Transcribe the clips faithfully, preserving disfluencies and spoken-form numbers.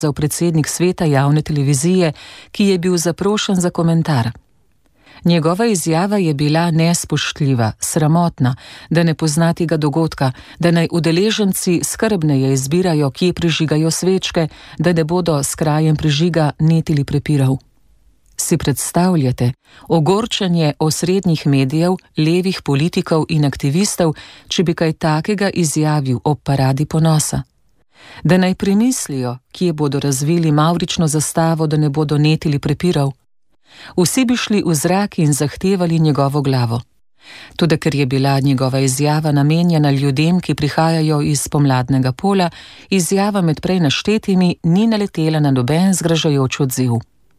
za predsednik sveta javne televizije, ki je bil zaprošen za komentar. Njegova izjava je bila nespoštljiva, sramotna, da ne pozna tega dogodka, da naj udeleženci skrbneje izbirajo, kje prižigajo svečke, da ne bodo s krajem prižiga netili prepirov. Si predstavljate ogorčenje osrednjih medijev, levih politikov in aktivistov, če bi kaj takega izjavil ob paradi ponosa? Da naj premislijo, kje bodo razvili mavrično zastavo, da ne bodo netili prepirov? Vsi bi šli v zrak in zahtevali njegovo glavo. Toda ker je bila njegova izjava namenjena ljudem, ki prihajajo iz pomladnega pola, izjava med prej naštetimi ni naletela na noben zgražajoč odziv.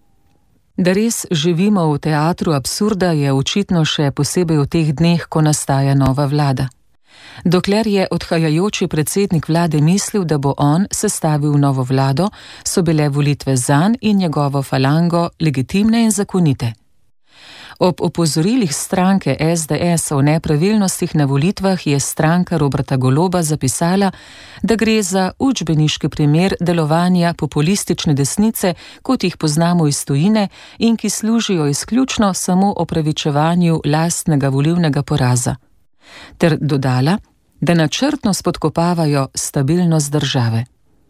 Da res živimo v teatru absurda, je očitno še posebej v teh dneh, ko nastaja nova vlada. Dokler je odhajajoči predsednik vlade mislil, da bo on sestavil novo vlado, so bile volitve zanj in njegovo falango legitimne in zakonite. Ob opozorilih stranke es de es o nepravilnostih na volitvah je stranka Roberta Goloba zapisala, da gre za učbeniški primer delovanja populistične desnice, kot jih poznamo iz tujine in ki služijo izključno samo opravičevanju lastnega volilnega poraza. Ter dodala, da načrtno spodkopavajo stabilnost države.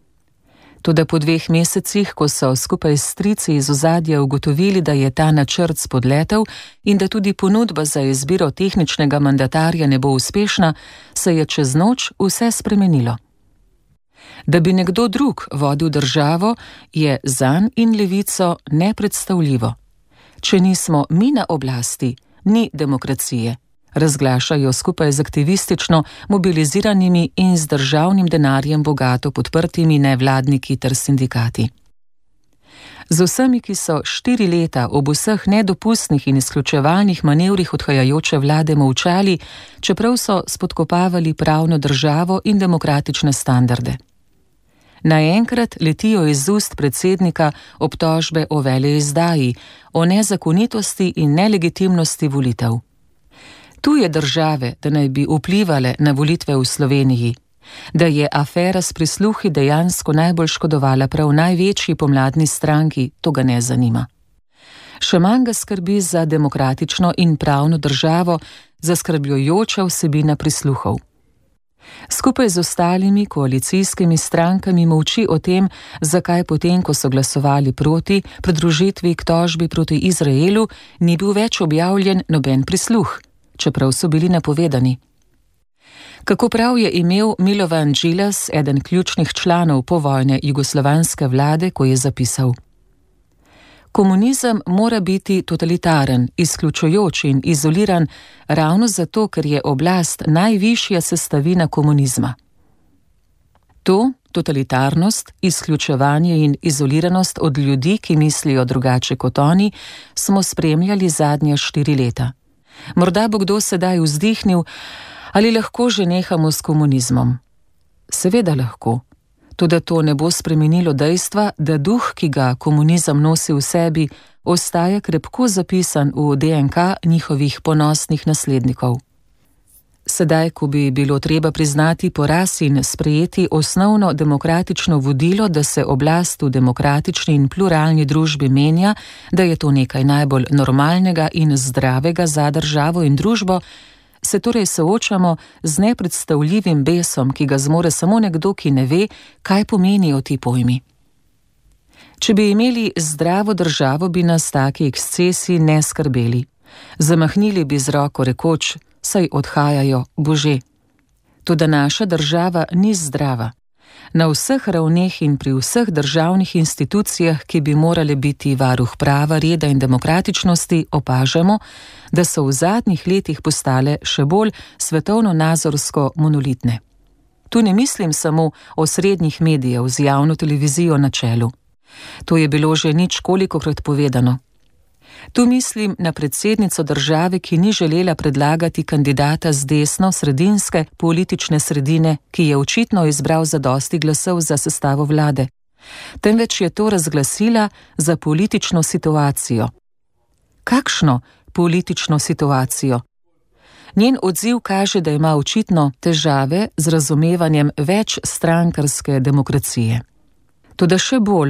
Toda po dveh mesecih, ko so skupaj s strici iz ozadja ugotovili, da je ta načrt spodletel in da tudi ponudba za izbiro tehničnega mandatarja ne bo uspešna, se je čez noč vse spremenilo. Da bi nekdo drug vodil državo, je zanj in levico nepredstavljivo. Če nismo mi na oblasti, ni demokracije, razglašajo skupaj z aktivistično mobiliziranimi in z državnim denarjem bogato podprtimi nevladniki ter sindikati. Z vsemi, ki so štiri leta ob vseh nedopustnih in izključevalnih manevrih odhajajoče vlade molčali, čeprav so spodkopavali pravno državo in demokratične standarde. Naenkrat letijo iz ust predsednika obtožbe o veleizdaji, o nezakonitosti in nelegitimnosti volitev. Tuje države, da naj bi vplivale na volitve v Sloveniji, da je afera s prisluhi dejansko najbolj škodovala prav največji pomladni stranki, to ga ne zanima. Še manj ga skrbi za demokratično in pravno državo, zaskrbljujoča vsebina prisluhov. Skupaj z ostalimi koalicijskimi strankami molči o tem, zakaj potem, ko so glasovali proti pridružitvi k tožbi proti Izraelu, ni bil več objavljen noben prisluh, čeprav so bili napovedani. Kako prav je imel Milovan Džilas, eden ključnih članov povojne jugoslovanske vlade, ko je zapisal: Komunizem mora biti totalitaren, izključujoč in izoliran ravno zato, ker je oblast najvišja sestavina komunizma. To, totalitarnost, izključevanje in izoliranost od ljudi, ki mislijo drugače kot oni, smo spremljali zadnja štiri leta. Morda bo kdo sedaj vzdihnil, ali lahko že nehamo s komunizmom. Seveda lahko, toda to ne bo spremenilo dejstva, da duh, ki ga komunizem nosi v sebi, ostaja krepko zapisan v de en ka njihovih ponosnih naslednikov. Sedaj, ko bi bilo treba priznati poraz in sprejeti osnovno demokratično vodilo, da se oblast v demokratični in pluralni družbi menja, da je to nekaj najbolj normalnega in zdravega za državo in družbo, se torej soočamo z nepredstavljivim besom, ki ga zmore samo nekdo, ki ne ve, kaj pomenijo ti pojmi. Če bi imeli zdravo državo, bi nas taki ekscesi ne skrbeli. Zamahnili bi z roko rekoč, saj odhajajo bože. Toda naša država ni zdrava. Na vseh ravneh in pri vseh državnih institucijah, ki bi morale biti varuh prava, reda in demokratičnosti, opažamo, da so v zadnjih letih postale še bolj svetovno-nazorsko monolitne. Tu ne mislim samo o srednjih medijev z javno televizijo na čelu. To je bilo že ničkolikokrat povedano. Tu mislim na predsednico države, ki ni želela predlagati kandidata z desno-sredinske politične sredine, ki je očitno izbral zadosti glasov za sestavo vlade, temveč je to razglasila za politično situacijo. Kakšno politično situacijo? Njen odziv kaže, da ima očitno težave z razumevanjem večstrankarske demokracije. Toda še bolj